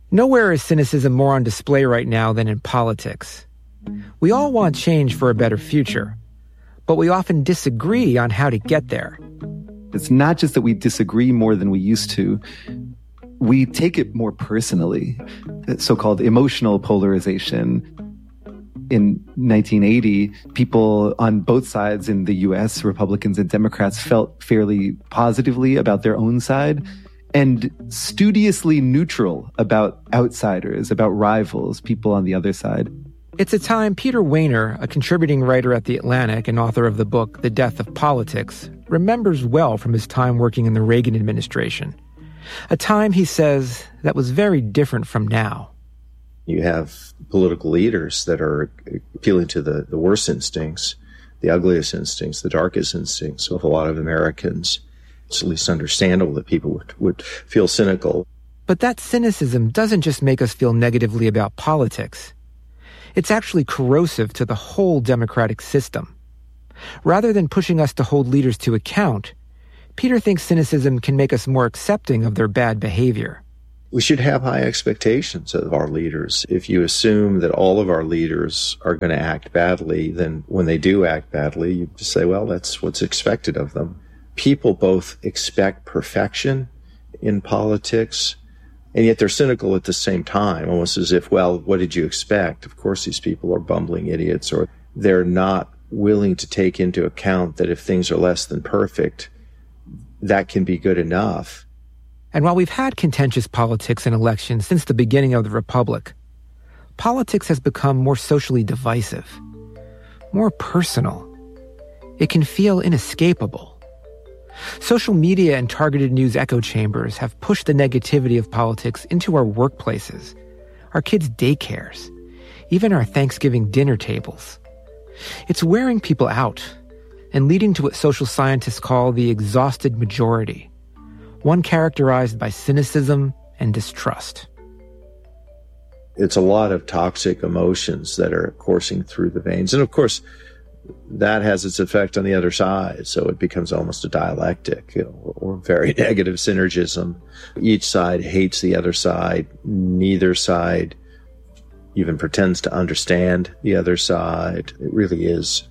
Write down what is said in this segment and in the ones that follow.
Nowhere is cynicism more on display right now than in politics. We all want change for a better future, but we often disagree on how to get there. It's not just that we disagree more than we used to. We take it more personally, so-called emotional polarization. In 1980, people on both sides in the U.S., Republicans and Democrats, felt fairly positively about their own side and studiously neutral about outsiders, about rivals, people on the other side. It's a time Peter Wehner, a contributing writer at The Atlantic and author of the book The Death of Politics, remembers well from his time working in the Reagan administration. A time, he says, that was very different from now. You have political leaders that are appealing to the worst instincts, the ugliest instincts, the darkest instincts of a lot of Americans. It's at least understandable that people would feel cynical. But that cynicism doesn't just make us feel negatively about politics. It's actually corrosive to the whole democratic system. Rather than pushing us to hold leaders to account, Peter thinks cynicism can make us more accepting of their bad behavior. We should have high expectations of our leaders. If you assume that all of our leaders are going to act badly, then when they do act badly, you just say, well, that's what's expected of them. People both expect perfection in politics, and yet they're cynical at the same time, almost as if, well, what did you expect? Of course, these people are bumbling idiots, or they're not willing to take into account that if things are less than perfect, that can be good enough. And while we've had contentious politics and elections since the beginning of the Republic, politics has become more socially divisive, more personal. It can feel inescapable. Social media and targeted news echo chambers have pushed the negativity of politics into our workplaces, our kids' daycares, even our Thanksgiving dinner tables. It's wearing people out and leading to what social scientists call the exhausted majority, one characterized by cynicism and distrust. It's a lot of toxic emotions that are coursing through the veins. And of course, that has its effect on the other side. So it becomes almost a dialectic, or very negative synergism. Each side hates the other side. Neither side even pretends to understand the other side. It really is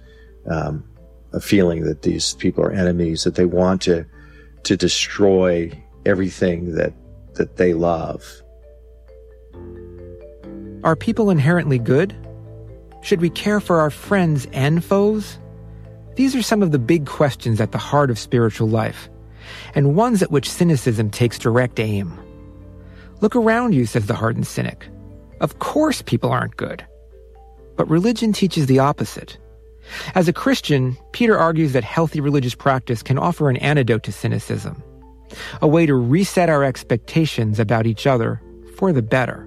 a feeling that these people are enemies, that they want to destroy everything that they love. Are people inherently good? Should we care for our friends and foes? These are some of the big questions at the heart of spiritual life, and ones at which cynicism takes direct aim. Look around you, says the hardened cynic. Of course people aren't good. But religion teaches the opposite. As a Christian, Peter argues that healthy religious practice can offer an antidote to cynicism, a way to reset our expectations about each other for the better.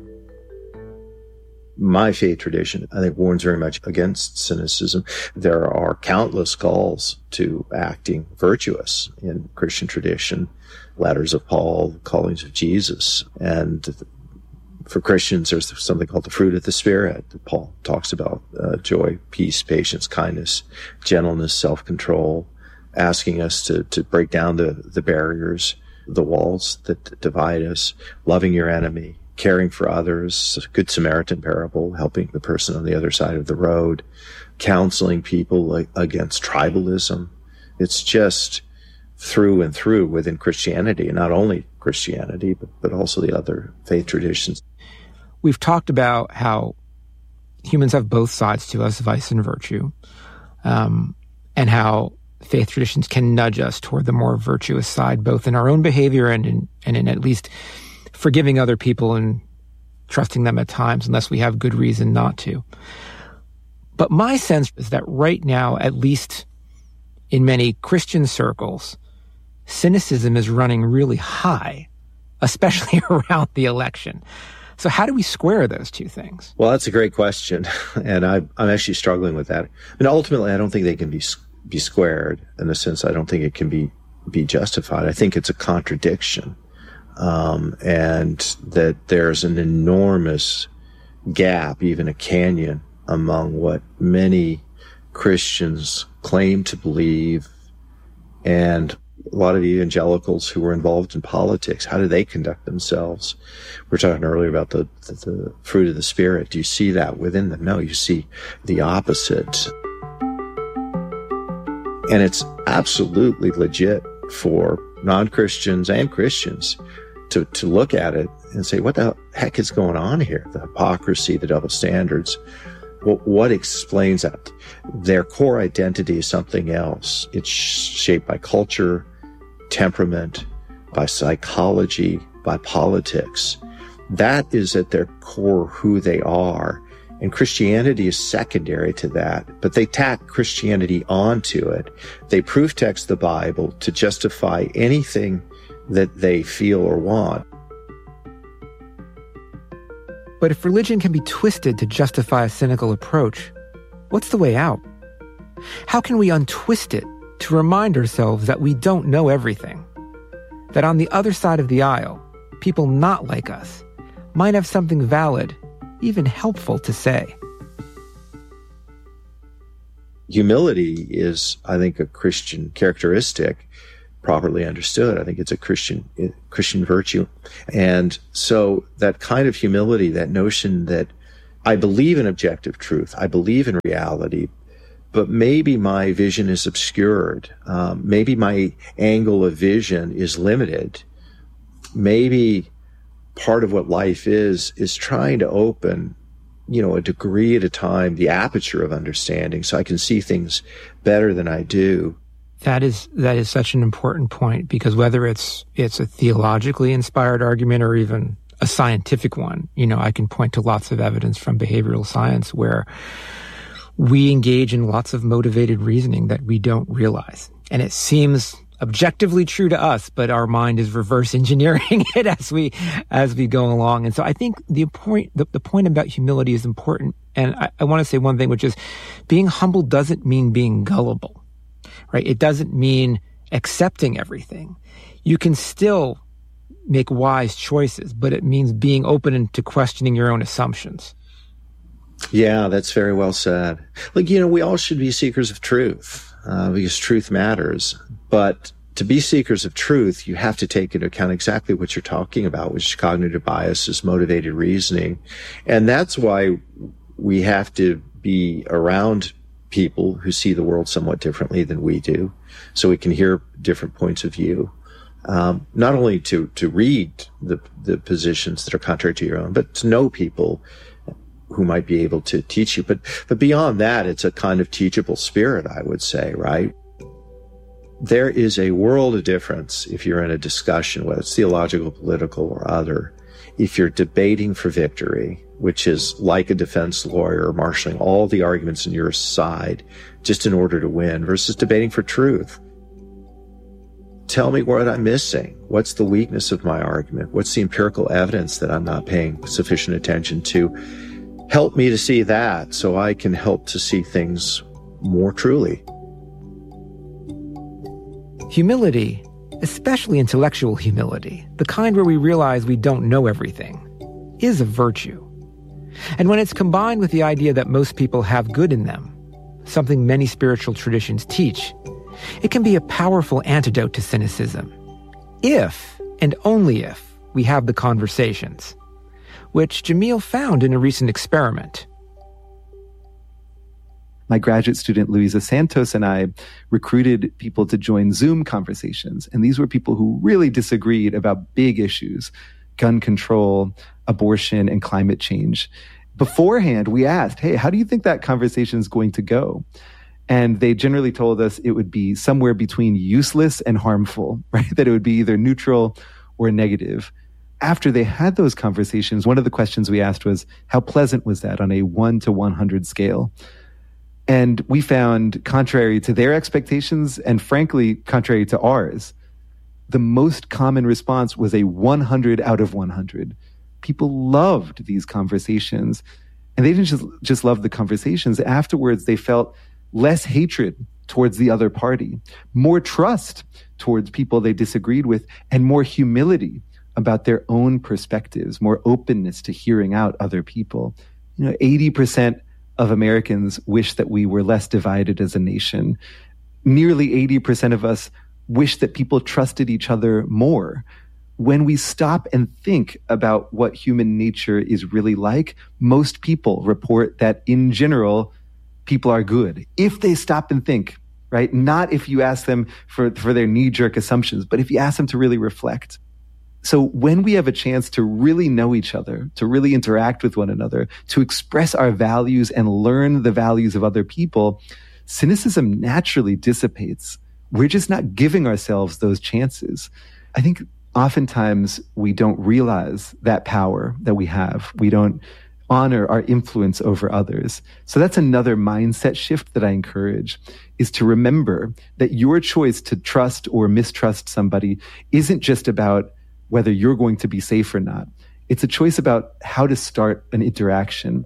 My faith tradition, I think, warns very much against cynicism. There are countless calls to acting virtuous in Christian tradition, letters of Paul, callings of Jesus. And for Christians, there's something called the fruit of the Spirit that Paul talks about, joy, peace, patience, kindness, gentleness, self-control, asking us to break down the barriers, the walls that divide us, loving your enemy, caring for others, Good Samaritan parable, helping the person on the other side of the road, counseling people against tribalism. It's just through and through within Christianity, and not only Christianity, but also the other faith traditions. We've talked about how humans have both sides to us, vice and virtue, and how faith traditions can nudge us toward the more virtuous side, both in our own behavior and in at least forgiving other people and trusting them at times, unless we have good reason not to. But my sense is that right now, at least in many Christian circles, cynicism is running really high, especially around the election. So how do we square those two things? Well, that's a great question, and I'm actually struggling with that. And ultimately, I don't think they can be squared. In a sense, I don't think it can be justified. I think it's a contradiction. And that there's an enormous gap, even a canyon, among what many Christians claim to believe and A lot of evangelicals who were involved in politics, how do they conduct themselves? We were talking earlier about the fruit of the Spirit. Do you see that within them? No, you see the opposite. And it's absolutely legit for non-Christians and Christians to look at it and say, what the heck is going on here? The hypocrisy, the double standards. What explains that? Their core identity is something else. It's shaped by culture, temperament, by psychology, by politics. That is at their core who they are. And Christianity is secondary to that, but they tack Christianity onto it. They proof text the Bible to justify anything that they feel or want. But if religion can be twisted to justify a cynical approach, what's the way out? How can we untwist it to remind ourselves that we don't know everything? That on the other side of the aisle, people not like us might have something valid, even helpful to say. Humility is, I think, a Christian characteristic, properly understood. I think it's a Christian virtue. And so that kind of humility, that notion that I believe in objective truth, I believe in reality, but maybe my vision is obscured. Maybe my angle of vision is limited. Maybe part of what life is trying to open, a degree at a time, the aperture of understanding so I can see things better than I do. That is such an important point, because whether it's a theologically inspired argument or even a scientific one, I can point to lots of evidence from behavioral science where we engage in lots of motivated reasoning that we don't realize. And it seems objectively true to us, but our mind is reverse engineering it as we go along. And so I think the point about humility is important. And I want to say one thing, which is being humble doesn't mean being gullible. Right? It doesn't mean accepting everything. You can still make wise choices, but it means being open to questioning your own assumptions. Yeah, that's very well said. We all should be seekers of truth, because truth matters. But to be seekers of truth, you have to take into account exactly what you're talking about, which is cognitive biases, motivated reasoning. And that's why we have to be around people who see the world somewhat differently than we do, so we can hear different points of view. Not only to read the positions that are contrary to your own, but to know people who might be able to teach you. But beyond that, it's a kind of teachable spirit, I would say, right? There is a world of difference if you're in a discussion, whether it's theological, political, or other. If you're debating for victory, which is like a defense lawyer marshaling all the arguments on your side just in order to win, versus debating for truth. Tell me what I'm missing. What's the weakness of my argument? What's the empirical evidence that I'm not paying sufficient attention to? Help me to see that so I can help to see things more truly. Humility, especially intellectual humility, the kind where we realize we don't know everything, is a virtue. And when it's combined with the idea that most people have good in them, something many spiritual traditions teach, it can be a powerful antidote to cynicism, if, and only if, we have the conversations, which Jamil found in a recent experiment. My graduate student, Luisa Santos, and I recruited people to join Zoom conversations. And these were people who really disagreed about big issues, gun control, abortion, and climate change. Beforehand, we asked, hey, how do you think that conversation is going to go? And they generally told us it would be somewhere between useless and harmful, right? That it would be either neutral or negative. After they had those conversations, one of the questions we asked was, how pleasant was that on a 1 to 100 scale? And we found, contrary to their expectations, and frankly, contrary to ours, the most common response was a 100 out of 100. People loved these conversations. And they didn't just love the conversations. Afterwards, they felt less hatred towards the other party, more trust towards people they disagreed with, and more humility about their own perspectives, more openness to hearing out other people. 80% of Americans wish that we were less divided as a nation. Nearly 80% of us wish that people trusted each other more. When we stop and think about what human nature is really like, most people report that in general, people are good. If they stop and think, right? Not if you ask them for their knee-jerk assumptions, but if you ask them to really reflect. So when we have a chance to really know each other, to really interact with one another, to express our values and learn the values of other people, cynicism naturally dissipates. We're just not giving ourselves those chances. I think oftentimes we don't realize that power that we have. We don't honor our influence over others. So that's another mindset shift that I encourage, is to remember that your choice to trust or mistrust somebody isn't just about whether you're going to be safe or not. It's a choice about how to start an interaction.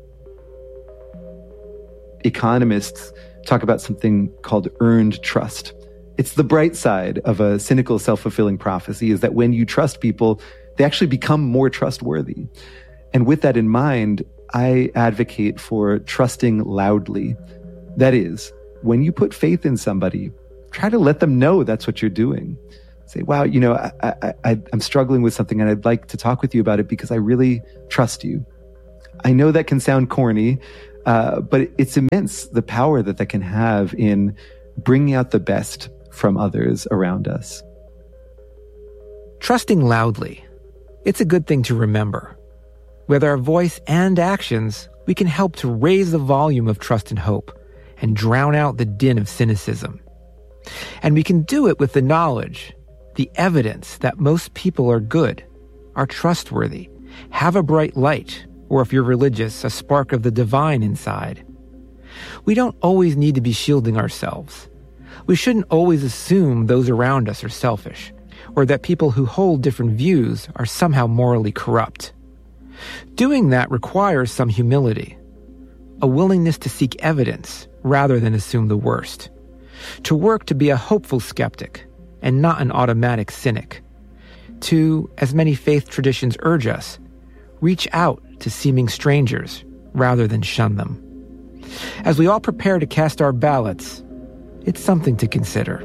Economists talk about something called earned trust. It's the bright side of a cynical, self-fulfilling prophecy, is that when you trust people, they actually become more trustworthy. And with that in mind, I advocate for trusting loudly. That is, when you put faith in somebody, try to let them know that's what you're doing. Say, wow, I'm struggling with something and I'd like to talk with you about it because I really trust you. I know that can sound corny, but it's immense, the power that can have in bringing out the best from others around us. Trusting loudly. It's a good thing to remember. With our voice and actions, we can help to raise the volume of trust and hope and drown out the din of cynicism. And we can do it with the knowledge, the evidence that most people are good, are trustworthy, have a bright light, or if you're religious, a spark of the divine inside. We don't always need to be shielding ourselves. We shouldn't always assume those around us are selfish, or that people who hold different views are somehow morally corrupt. Doing that requires some humility, a willingness to seek evidence rather than assume the worst, to work to be a hopeful skeptic and not an automatic cynic, to, as many faith traditions urge us, reach out to seeming strangers rather than shun them. As we all prepare to cast our ballots, it's something to consider.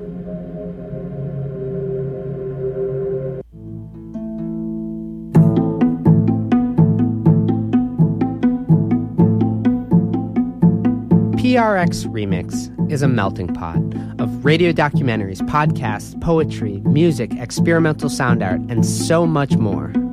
PRX Remix is a melting pot of radio documentaries, podcasts, poetry, music, experimental sound art, and so much more.